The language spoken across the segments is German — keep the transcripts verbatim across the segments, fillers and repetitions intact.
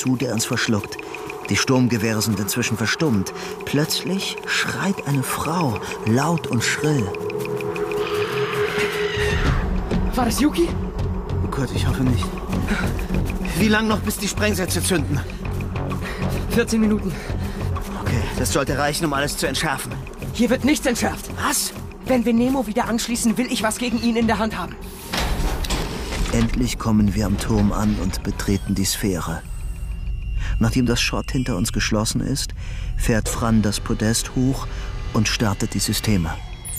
zu, der uns verschluckt. Die Sturmgewehre sind inzwischen verstummt. Plötzlich schreit eine Frau, laut und schrill. War das Yuki? Oh Gott, ich hoffe nicht. Wie lang noch, bis die Sprengsätze zünden? vierzehn Minuten. Okay, das sollte reichen, um alles zu entschärfen. Hier wird nichts entschärft. Was? Wenn wir Nemo wieder anschließen, will ich was gegen ihn in der Hand haben. Endlich kommen wir am Turm an und betreten die Sphäre. Nachdem das Schott hinter uns geschlossen ist, fährt Fran das Podest hoch und startet die Systeme.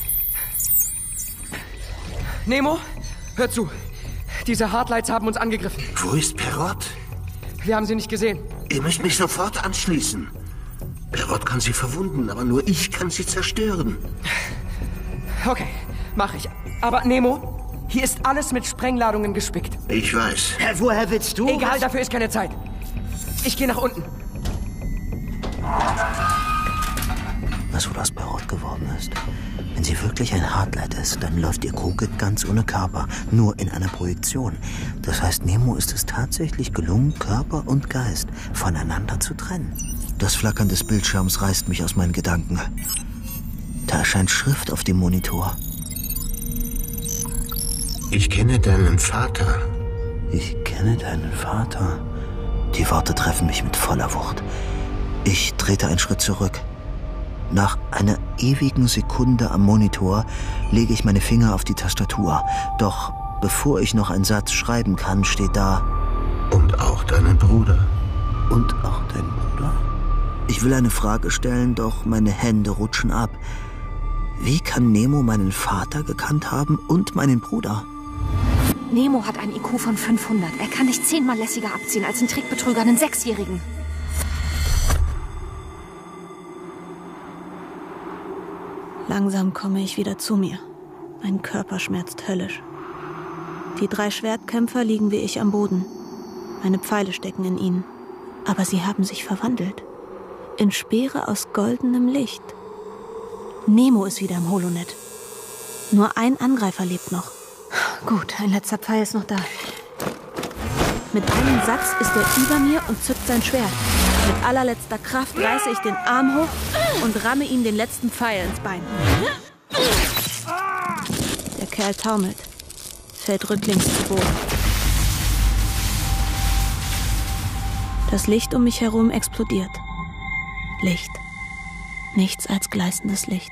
Nemo, hör zu. Diese Hardlights haben uns angegriffen. Wo ist Perrott? Wir haben sie nicht gesehen. Ihr müsst mich sofort anschließen. Perrott kann sie verwunden, aber nur ich kann sie zerstören. Okay, mach ich. Aber Nemo, hier ist alles mit Sprengladungen gespickt. Ich weiß. Hä, woher willst du? Egal, dafür ist keine Zeit. Ich gehe nach unten. Was wohl aus Perrott geworden ist? Wenn sie wirklich ein Hardlight ist, dann läuft ihr Kroket ganz ohne Körper, nur in einer Projektion. Das heißt, Nemo ist es tatsächlich gelungen, Körper und Geist voneinander zu trennen. Das Flackern des Bildschirms reißt mich aus meinen Gedanken. Da erscheint Schrift auf dem Monitor. Ich kenne deinen Vater. Ich kenne deinen Vater. Die Worte treffen mich mit voller Wucht. Ich trete einen Schritt zurück. Nach einer ewigen Sekunde am Monitor lege ich meine Finger auf die Tastatur. Doch bevor ich noch einen Satz schreiben kann, steht da: Und auch deinen Bruder. Und auch dein Bruder? Ich will eine Frage stellen, doch meine Hände rutschen ab. Wie kann Nemo meinen Vater gekannt haben und meinen Bruder? Nemo hat einen I Q von fünfhundert. Er kann dich zehnmal lässiger abziehen als ein Trickbetrüger einen Sechsjährigen. Langsam komme ich wieder zu mir. Mein Körper schmerzt höllisch. Die drei Schwertkämpfer liegen wie ich am Boden. Meine Pfeile stecken in ihnen. Aber sie haben sich verwandelt. In Speere aus goldenem Licht. Nemo ist wieder im Holonet. Nur ein Angreifer lebt noch. Gut, ein letzter Pfeil ist noch da. Mit einem Satz ist er über mir und zückt sein Schwert. Mit allerletzter Kraft reiße ich den Arm hoch und ramme ihm den letzten Pfeil ins Bein. Der Kerl taumelt, fällt rücklings zu Boden. Das Licht um mich herum explodiert. Licht. Nichts als gleißendes Licht.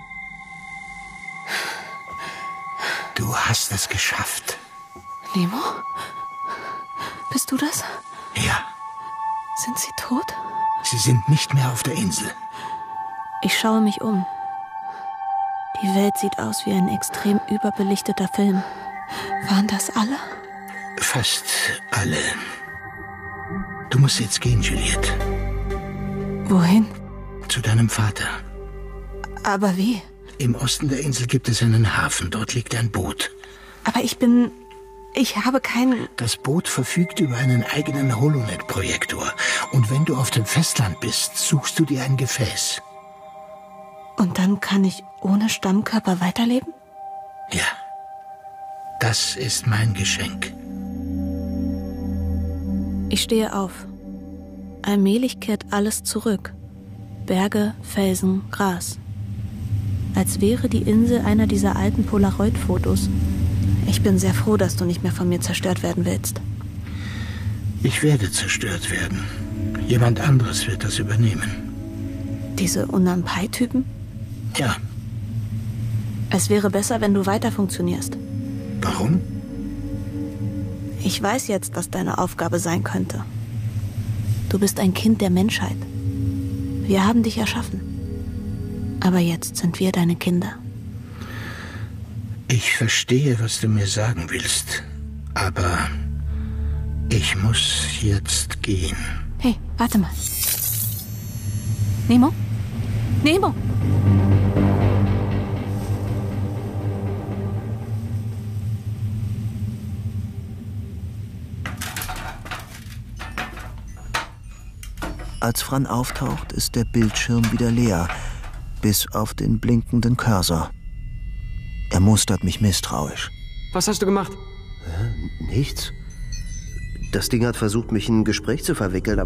Du hast es geschafft. Nemo? Bist du das? Ja. Sind sie tot? Sie sind nicht mehr auf der Insel. Ich schaue mich um. Die Welt sieht aus wie ein extrem überbelichteter Film. Waren das alle? Fast alle. Du musst jetzt gehen, Juliette. Wohin? Zu deinem Vater. Aber wie? Im Osten der Insel gibt es einen Hafen. Dort liegt ein Boot. Aber ich bin... Ich habe keinen... Das Boot verfügt über einen eigenen Holonet-Projektor. Und wenn du auf dem Festland bist, suchst du dir ein Gefäß. Und dann kann ich ohne Stammkörper weiterleben? Ja. Das ist mein Geschenk. Ich stehe auf. Allmählich kehrt alles zurück. Berge, Felsen, Gras. Als wäre die Insel einer dieser alten Polaroid-Fotos. Ich bin sehr froh, dass du nicht mehr von mir zerstört werden willst. Ich werde zerstört werden. Jemand anderes wird das übernehmen. Diese Unampai-Typen? Ja. Es wäre besser, wenn du weiter funktionierst. Warum? Ich weiß jetzt, was deine Aufgabe sein könnte. Du bist ein Kind der Menschheit. Wir haben dich erschaffen. Aber jetzt sind wir deine Kinder. Ich verstehe, was du mir sagen willst. Aber ich muss jetzt gehen. Hey, warte mal. Nemo? Nemo! Als Fran auftaucht, ist der Bildschirm wieder leer, bis auf den blinkenden Cursor. Er mustert mich misstrauisch. Was hast du gemacht? Äh, nichts. Das Ding hat versucht, mich in ein Gespräch zu verwickeln,